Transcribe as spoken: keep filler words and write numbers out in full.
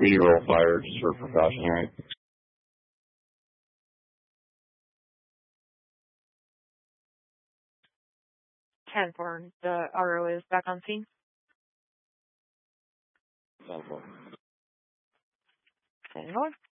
eight-year-old fire just for precautionary. ten four, the R O is back on scene. ten four. ten four.